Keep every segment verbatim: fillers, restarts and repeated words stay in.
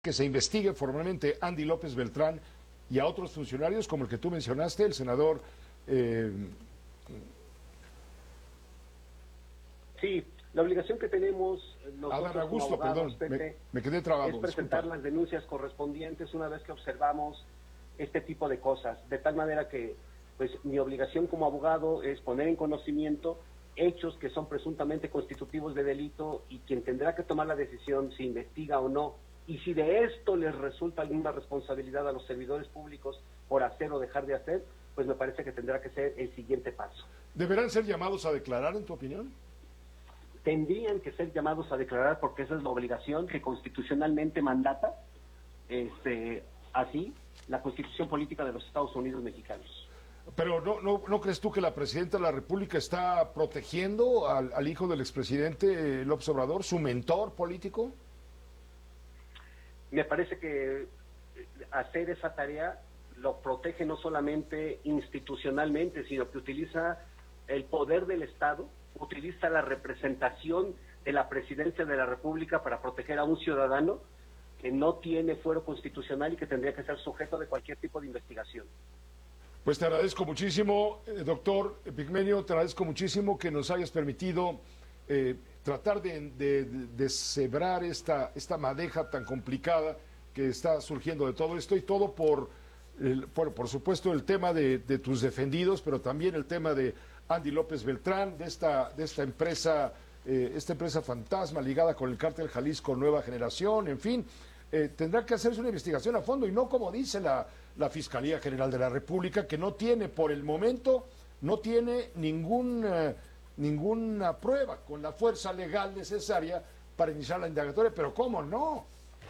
que se investigue formalmente a Andy López Beltrán y a otros funcionarios como el que tú mencionaste, el senador... Eh... Sí, la obligación que tenemos nosotros Adán Augusto, como abogados, perdón, Pepe, me, me quedé trabado. es presentar disculpa. las denuncias correspondientes una vez que observamos este tipo de cosas, de tal manera que pues mi obligación como abogado es poner en conocimiento hechos que son presuntamente constitutivos de delito y quien tendrá que tomar la decisión si investiga o no, y si de esto les resulta alguna responsabilidad a los servidores públicos por hacer o dejar de hacer, pues me parece que tendrá que ser el siguiente paso. ¿Deberán ser llamados a declarar, en tu opinión? Tendrían que ser llamados a declarar porque esa es la obligación que constitucionalmente mandata este, así la Constitución Política de los Estados Unidos Mexicanos. Pero ¿no, no, ¿no crees tú que la Presidenta de la República está protegiendo al, al hijo del expresidente López Obrador, su mentor político? Me parece que hacer esa tarea lo protege no solamente institucionalmente, sino que utiliza el poder del Estado, utiliza la representación de la Presidencia de la República para proteger a un ciudadano que no tiene fuero constitucional y que tendría que ser sujeto de cualquier tipo de investigación. Pues te agradezco muchísimo, eh, doctor Epigmenio, te agradezco muchísimo que nos hayas permitido eh, tratar de, de, de deshebrar esta, esta madeja tan complicada que está surgiendo de todo esto, y todo por, el, por, por supuesto, el tema de, de tus defendidos, pero también el tema de Andy López Beltrán, de esta, de esta empresa, eh, esta empresa fantasma ligada con el cártel Jalisco Nueva Generación, en fin. Eh, tendrá que hacerse una investigación a fondo y no como dice la, la Fiscalía General de la República, que no tiene por el momento, no tiene ningún, eh, ninguna prueba con la fuerza legal necesaria para iniciar la indagatoria. Pero ¿cómo no?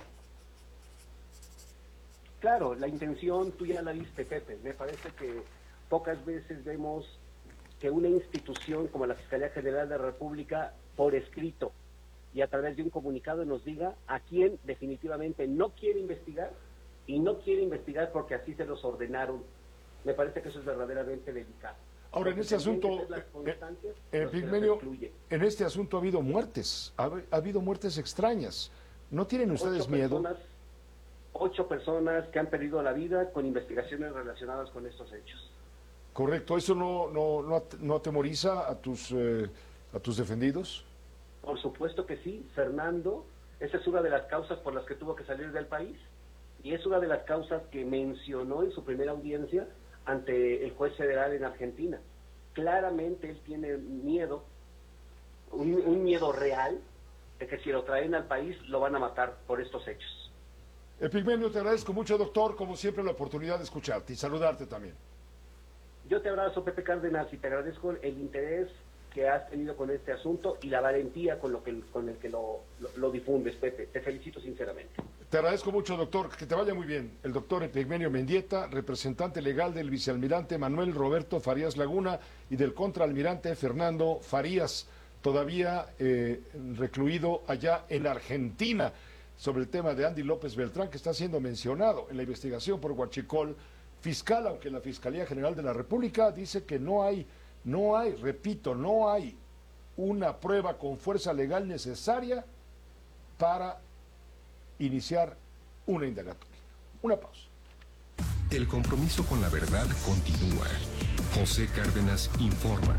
Claro, la intención tú ya la viste, Pepe. Me parece que pocas veces vemos que una institución como la Fiscalía General de la República, por escrito y a través de un comunicado, nos diga a quién definitivamente no quiere investigar, y no quiere investigar porque así se los ordenaron. Me parece que eso es verdaderamente delicado. Ahora, en este asunto, eh, eh, Epigmenio, en este asunto ha habido muertes, ha, ha habido muertes extrañas. ¿No tienen ustedes ocho miedo? Personas, ocho personas que han perdido la vida con investigaciones relacionadas con estos hechos. Correcto, ¿eso no, no, no, no atemoriza a tus, eh, a tus defendidos? Por supuesto que sí, Fernando. Esa es una de las causas por las que tuvo que salir del país, y es una de las causas que mencionó en su primera audiencia ante el juez federal en Argentina. Claramente él tiene miedo, un, un miedo real, de que si lo traen al país lo van a matar por estos hechos. Epigmenio, te agradezco mucho, doctor, como siempre, la oportunidad de escucharte y saludarte también. Yo te abrazo, Pepe Cárdenas, y te agradezco el interés que has tenido con este asunto y la valentía con, lo que, con el que lo, lo, lo difundes, Pepe. Te felicito sinceramente. Te agradezco mucho, doctor. Que te vaya muy bien. El doctor Epigmenio Mendieta, representante legal del vicealmirante Manuel Roberto Farías Laguna y del contraalmirante Fernando Farías, todavía eh, recluido allá en Argentina, sobre el tema de Andy López Beltrán, que está siendo mencionado en la investigación por Huachicol Fiscal, aunque la Fiscalía General de la República dice que no hay No hay, repito, no hay una prueba con fuerza legal necesaria para iniciar una indagatoria. Una pausa. El compromiso con la verdad continúa. José Cárdenas informa.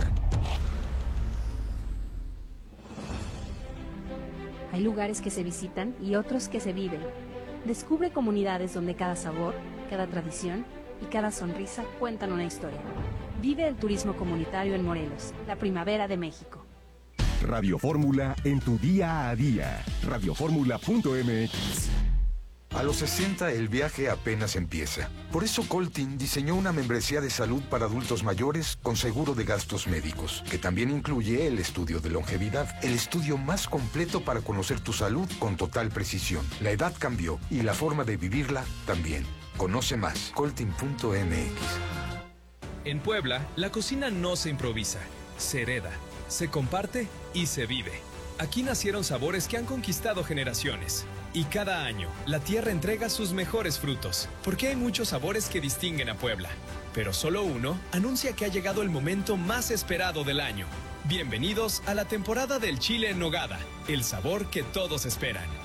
Hay lugares que se visitan y otros que se viven. Descubre comunidades donde cada sabor, cada tradición y cada sonrisa cuentan una historia. Vive el turismo comunitario en Morelos, la primavera de México. Radio Fórmula en tu día a día. radio fórmula punto m x. A los sesenta el viaje apenas empieza. Por eso Coltin diseñó una membresía de salud para adultos mayores con seguro de gastos médicos, que también incluye el estudio de longevidad, el estudio más completo para conocer tu salud con total precisión. La edad cambió y la forma de vivirla también. Conoce más, coltin punto m x. En Puebla, la cocina no se improvisa, se hereda, se comparte y se vive. Aquí nacieron sabores que han conquistado generaciones. Y cada año, la tierra entrega sus mejores frutos, porque hay muchos sabores que distinguen a Puebla. Pero solo uno anuncia que ha llegado el momento más esperado del año. Bienvenidos a la temporada del chile en nogada, el sabor que todos esperan.